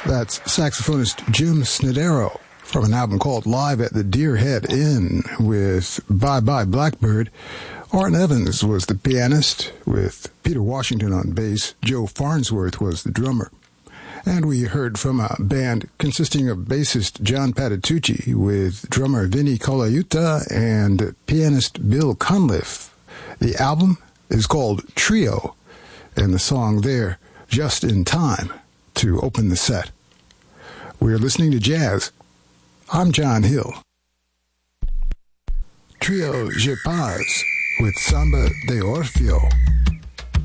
That's saxophonist Jim Snedero from an album called Live at the Deerhead Inn with Bye Bye Blackbird. Orrin Evans was the pianist with Peter Washington on bass. Joe Farnsworth was the drummer. And we heard from a band consisting of bassist John Patitucci with drummer Vinny Colaiuta and pianist Bill Cunliffe. The album is called Trio, and the song there, Just in Time, to open the set. We're listening to jazz. I'm John Hill. Trio Je Paz with Samba de Orfeo.